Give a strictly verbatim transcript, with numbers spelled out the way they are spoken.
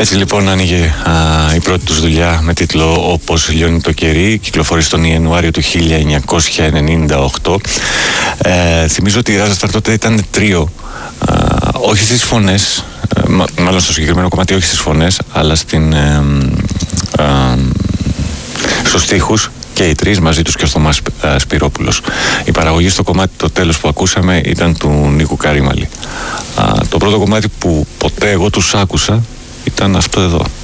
Έτσι λοιπόν άνοιγε α, η πρώτη τους δουλειά με τίτλο «Όπως λιώνει το κερί», κυκλοφόρησε τον Ιανουάριο του χίλια εννιακόσια ενενήντα οκτώ. Ε, θυμίζω ότι η Ράζα Σταρ τότε ήταν τρίο, α, όχι στις φωνές, α, μάλλον στο συγκεκριμένο κομμάτι όχι στις φωνές, αλλά στην, ε, ε, στους στίχους, και οι τρεις μαζί τους και ο Θωμάς Σπυρόπουλος. Η παραγωγή στο κομμάτι το τέλος που ακούσαμε ήταν του Νίκου Καρύμαλη. Α, το πρώτο κομμάτι που ποτέ εγώ τους άκουσα ήταν αυτό εδώ.